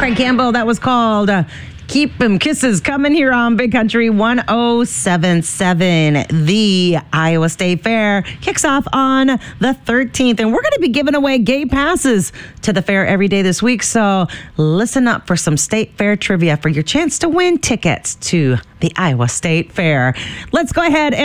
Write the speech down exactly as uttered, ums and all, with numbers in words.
Frank Campbell. That was called uh, Keep 'Em Kisses, coming here on Big Country one oh seven point seven. The Iowa State Fair kicks off on the thirteenth, and we're going to be giving away gay passes to the fair every day this week. So listen up for some State Fair trivia for your chance to win tickets to the Iowa State Fair. Let's go ahead and